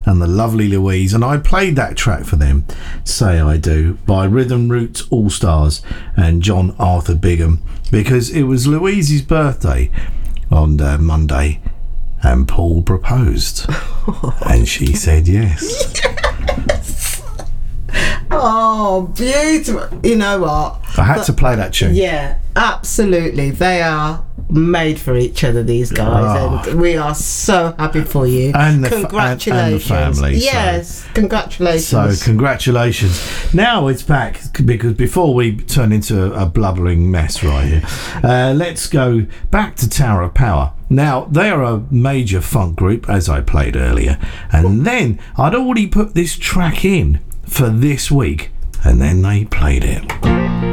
and the lovely Louise, and I played that track for them, Say I Do, by Rhythm Roots All Stars and John Arthur Bigham, because it was Louise's birthday on Monday, and Paul proposed, and she said yes. Oh, beautiful. You know what? I had to play that tune. Yeah, absolutely. They are made for each other, these guys, and we are so happy for you. And congratulations. and the family. Yes, congratulations. So congratulations. Now it's back, because before we turn into a blubbering mess right here, let's go back to Tower of Power. Now, they are a major funk group, as I played earlier, and then I'd already put this track in for this week, and then they played it.